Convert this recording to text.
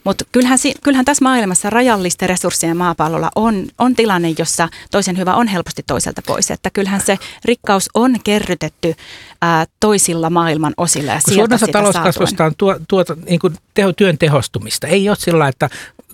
Mutta kyllähän tässä maailmassa rajallisten resurssien maapallolla on tilanne, jossa toisen hyvä on helposti toiselta pois. Että kyllähän se rikkaus on kerrytetty toisilla maailman osilla ja sieltä sitä talouskasvusta on niin kuin työn tehostumista. Ei ole sillä, että